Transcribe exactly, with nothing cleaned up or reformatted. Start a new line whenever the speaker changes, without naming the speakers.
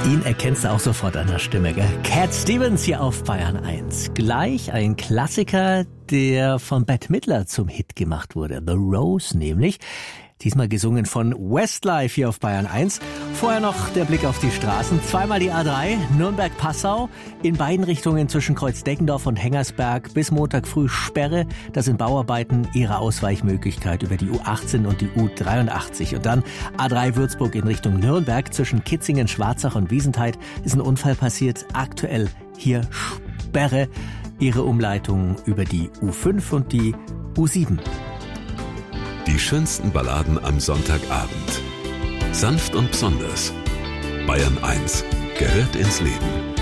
Ihn erkennst du auch sofort an der Stimme, gell? Cat Stevens hier auf Bayern eins. Gleich ein Klassiker, der von Bette Midler zum Hit gemacht wurde. The Rose nämlich. Diesmal gesungen von Westlife hier auf Bayern eins. Vorher noch der Blick auf die Straßen. Zweimal die A drei, Nürnberg-Passau. In beiden Richtungen zwischen Kreuzdeckendorf und Hengersberg bis Montag früh Sperre. Das sind Bauarbeiten, ihre Ausweichmöglichkeit über die U achtzehn und die U dreiundachtzig. Und dann A drei Würzburg in Richtung Nürnberg zwischen Kitzingen, Schwarzach und Wiesentheid. Ist ein Unfall passiert. Aktuell hier Sperre. Ihre Umleitung über die U fünf und die U sieben.
Die schönsten Balladen am Sonntagabend. Sanft und besonders. Bayern eins gehört ins Leben.